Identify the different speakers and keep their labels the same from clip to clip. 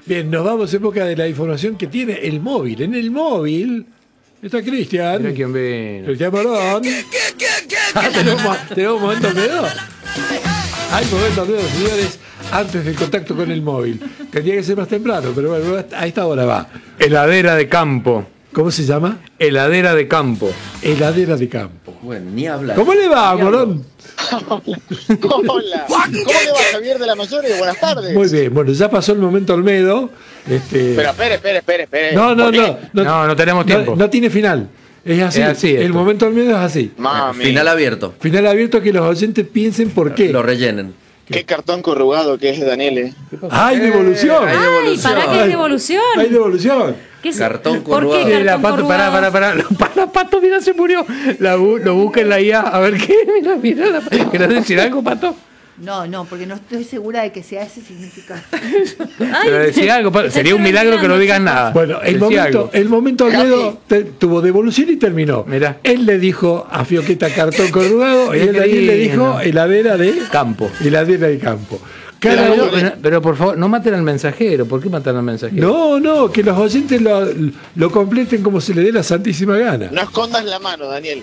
Speaker 1: Bien, nos vamos en época de la información que tiene el móvil. En el móvil está Cristian.
Speaker 2: Mira quién viene.
Speaker 1: Cristian Morón. ¿Tenemos momento Almedo? Hay momento Almedo, señores, antes del contacto con el móvil. Tendría que ser más temprano, pero bueno, a esta hora va.
Speaker 2: Heladera de campo.
Speaker 1: ¿Cómo se llama?
Speaker 2: Heladera de campo.
Speaker 1: Heladera de campo.
Speaker 3: Bueno, ni hablar.
Speaker 1: ¿Cómo le va, Morón?
Speaker 4: Hola. ¿Cómo le va, Javier de la Mayores? Buenas tardes.
Speaker 1: Muy bien, bueno, ya pasó el momento Olmedo.
Speaker 4: Pero espere.
Speaker 1: No
Speaker 2: tenemos tiempo.
Speaker 1: No tiene final. Es así.
Speaker 2: Es así
Speaker 1: el
Speaker 2: esto.
Speaker 1: momento Olmedo es así.
Speaker 4: Mami.
Speaker 3: Final abierto.
Speaker 1: Final abierto, que los oyentes piensen por qué.
Speaker 3: Lo rellenen.
Speaker 4: Qué cartón corrugado que es Daniel.
Speaker 1: ¡Hay devolución!
Speaker 3: Hay
Speaker 5: Ay,
Speaker 3: devolución.
Speaker 5: ¿para qué hay devolución?
Speaker 1: ¡Hay devolución!
Speaker 5: ¿Qué es?
Speaker 3: Cartón
Speaker 5: ¿Por
Speaker 3: corrugado.
Speaker 5: qué
Speaker 2: La
Speaker 5: cartón
Speaker 2: Pato,
Speaker 5: corrugado?
Speaker 2: pará. La Pato, mira, se murió. Lo busca en la IA. A ver qué. Mira. ¿Querés decir algo, Pato?
Speaker 6: No, porque no estoy segura de que sea ese significado.
Speaker 2: Pero decía algo, Pato. Sería un milagro que no digas nada.
Speaker 1: Bueno,
Speaker 2: Decía algo.
Speaker 1: el momento Olmedo tuvo devolución y terminó.
Speaker 2: Mirá.
Speaker 1: Él le dijo a Fioqueta cartón corrugado y
Speaker 2: Mirá
Speaker 1: él
Speaker 2: qué
Speaker 1: Daniel le dijo
Speaker 2: lindo.
Speaker 1: heladera de
Speaker 2: Campo.
Speaker 1: Heladera de campo. Cada
Speaker 2: Pero por favor, no maten al mensajero. ¿Por qué matan al mensajero?
Speaker 1: No, que los oyentes lo completen como se le dé la santísima gana.
Speaker 4: No escondas la mano, Daniel.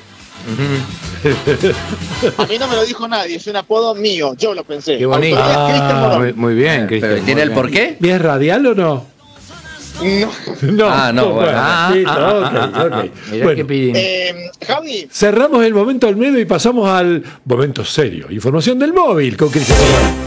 Speaker 4: A mí no me lo dijo nadie, es un apodo mío, yo lo pensé.
Speaker 2: Qué bonito.
Speaker 4: Autoridad Cristian Morón.
Speaker 2: Muy bien, Cristian.
Speaker 3: Pero ¿tiene el
Speaker 2: muy bien.
Speaker 3: porqué?
Speaker 1: ¿Y es radial o no?
Speaker 4: No.
Speaker 1: No.
Speaker 3: Ah, no, bueno.
Speaker 1: Ok.
Speaker 2: Mirá
Speaker 1: Bueno,
Speaker 2: qué pidín.
Speaker 4: Javi,
Speaker 1: cerramos el momento Olmedo y pasamos al momento serio. Información del móvil con Cristian Morón.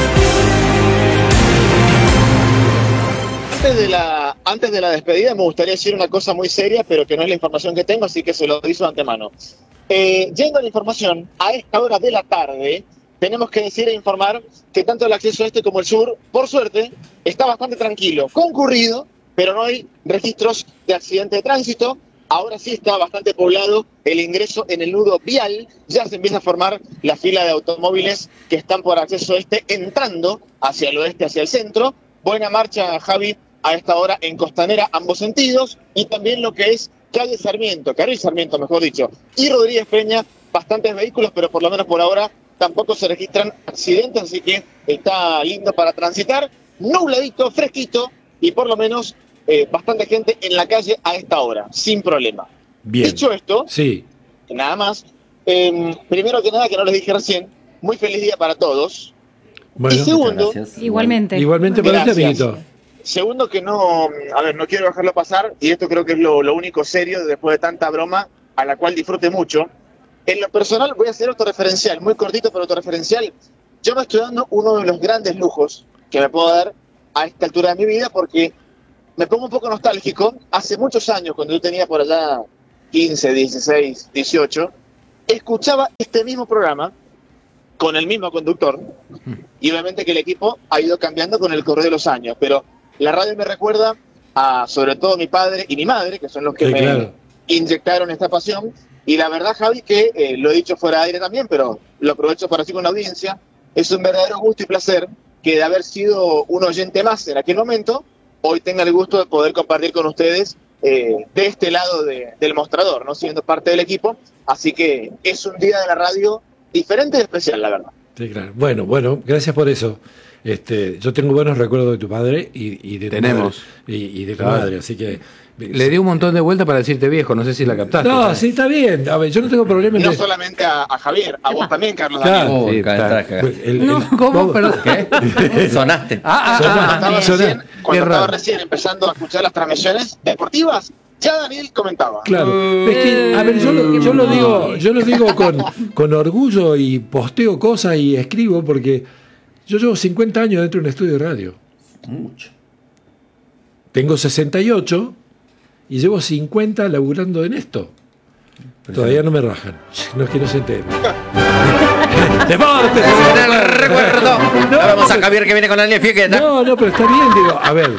Speaker 4: antes de la despedida me gustaría decir una cosa muy seria, pero que no es la información que tengo, así que se lo aviso de antemano. Yendo a la información, a esta hora de la tarde, tenemos que decir e informar que tanto el acceso este como el sur, por suerte, está bastante tranquilo, concurrido, pero no hay registros de accidente de tránsito. Ahora sí está bastante poblado el ingreso en el nudo vial, ya se empieza a formar la fila de automóviles que están por acceso este entrando hacia el oeste, hacia el centro. Buena marcha, Javi, a esta hora en Costanera, ambos sentidos, y también lo que es Carril Sarmiento, mejor dicho, y Rodríguez Peña, bastantes vehículos, pero por lo menos por ahora tampoco se registran accidentes, así que está lindo para transitar, nubladito, fresquito, y por lo menos bastante gente en la calle a esta hora, sin problema.
Speaker 1: Bien.
Speaker 4: Dicho esto,
Speaker 1: Sí.
Speaker 4: nada más, primero que nada, que no les dije recién, muy feliz día para todos.
Speaker 1: Bueno,
Speaker 4: Y segundo,
Speaker 5: Igualmente.
Speaker 1: igualmente para este
Speaker 4: Gracias.
Speaker 1: amiguito.
Speaker 4: Segundo que no quiero dejarlo pasar, y esto creo que es lo único serio después de tanta broma, a la cual disfrute mucho. En lo personal voy a hacer autorreferencial, muy cortito pero autorreferencial. Yo me estoy dando uno de los grandes lujos que me puedo dar a esta altura de mi vida, porque me pongo un poco nostálgico. Hace muchos años, cuando yo tenía por allá 15, 16, 18, escuchaba este mismo programa con el mismo conductor, y obviamente que el equipo ha ido cambiando con el correr de los años, pero la radio me recuerda a sobre todo mi padre y mi madre, que son los que
Speaker 1: Sí,
Speaker 4: me
Speaker 1: claro.
Speaker 4: inyectaron esta pasión. Y la verdad, Javi, que lo he dicho fuera de aire también, pero lo aprovecho para decir con la audiencia, es un verdadero gusto y placer que de haber sido un oyente más en aquel momento, hoy tenga el gusto de poder compartir con ustedes de este lado del mostrador, ¿no? Siendo parte del equipo. Así que es un día de la radio diferente y especial, la verdad.
Speaker 1: Sí, claro. Bueno, gracias por eso. Yo tengo buenos recuerdos de tu padre y de tu
Speaker 2: Tenemos.
Speaker 1: madre, y de tu
Speaker 2: Claro.
Speaker 1: madre, así que
Speaker 2: Le di un montón de vueltas para decirte viejo, no sé si la captaste.
Speaker 1: no, sí, está bien. A ver, yo no tengo problema
Speaker 4: Y
Speaker 1: en
Speaker 4: no solamente a Javier, a vos también, Carlos.
Speaker 1: Claro.
Speaker 4: Daniel.
Speaker 3: Uy,
Speaker 2: Sí,
Speaker 3: cagaste.
Speaker 2: ¿Cómo? Perdón.
Speaker 3: ¿Qué? Sonaste.
Speaker 4: Cuando estaba
Speaker 1: qué raro.
Speaker 4: recién empezando a escuchar las transmisiones deportivas, ya Daniel comentaba.
Speaker 1: Claro. Es que, a ver, yo lo digo con orgullo y posteo cosas y escribo porque yo llevo 50 años dentro de un estudio de radio.
Speaker 3: Mucho.
Speaker 1: Tengo 68 y llevo 50 laburando en esto. Todavía no me rajan. No es que no se enteren. ¡Deporte!
Speaker 3: Recuerdo.
Speaker 1: No,
Speaker 3: Vamos a Javier que viene con la línea Fiequeta.
Speaker 1: No, pero está bien, digo, a ver,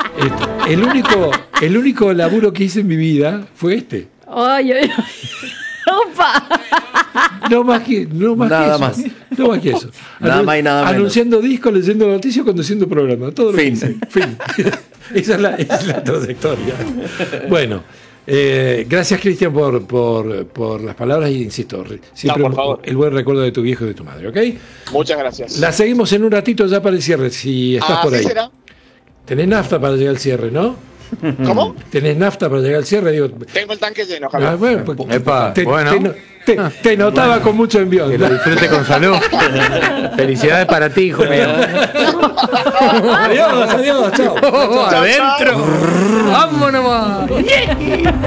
Speaker 1: el único laburo que hice en mi vida fue este.
Speaker 5: Ay. ¡Opa!
Speaker 1: No más que
Speaker 3: Nada
Speaker 1: eso.
Speaker 3: más.
Speaker 1: No más que eso.
Speaker 3: Nada más y nada menos.
Speaker 1: Anunciando discos, leyendo noticias, conduciendo programa. Todo lo que
Speaker 3: Fin.
Speaker 1: hice. Fin. Esa es la trayectoria. Bueno, gracias, Cristian, por las palabras y insisto, siempre
Speaker 4: No, por favor.
Speaker 1: el buen recuerdo de tu viejo y de tu madre, ¿ok?
Speaker 4: Muchas gracias.
Speaker 1: La seguimos en un ratito ya para el cierre, si estás por ahí.
Speaker 4: Así será.
Speaker 1: Tenés nafta para llegar al cierre, ¿no?
Speaker 4: ¿Cómo?
Speaker 1: Tenés nafta para llegar al cierre, digo.
Speaker 4: Tengo el tanque lleno, Javier.
Speaker 1: Ah, bueno, pues,
Speaker 2: Epa,
Speaker 1: te,
Speaker 2: bueno.
Speaker 1: te notaba con mucho envión.
Speaker 2: Que lo disfrute con salud. Felicidades para ti, hijo mío.
Speaker 1: Adiós, chao.
Speaker 2: Adentro. Vámonos.